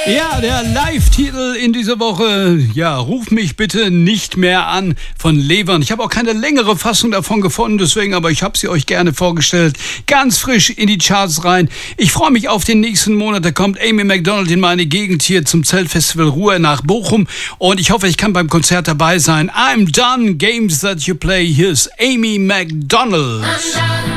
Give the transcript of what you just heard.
Ja, der Live-Titel in dieser Woche, ja, Ruf mich bitte nicht mehr an von Levern. Ich habe auch keine längere Fassung davon gefunden, deswegen, aber ich habe sie euch gerne vorgestellt. Ganz frisch in die Charts rein. Ich freue mich auf den nächsten Monat. Da kommt Amy Macdonald in meine Gegend hier zum Zeltfestival Ruhr nach Bochum. Und ich hoffe, ich kann beim Konzert dabei sein. I'm done, games that you play. Here's Amy Macdonald.